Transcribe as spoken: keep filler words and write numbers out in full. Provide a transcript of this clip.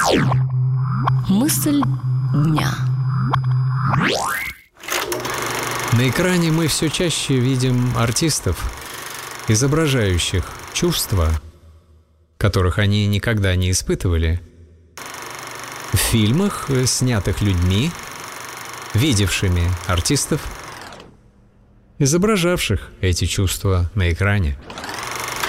Мысль дня. На экране мы все чаще видим артистов, изображающих чувства, которых они никогда не испытывали. В фильмах, снятых людьми, видевшими артистов, изображавших эти чувства на экране.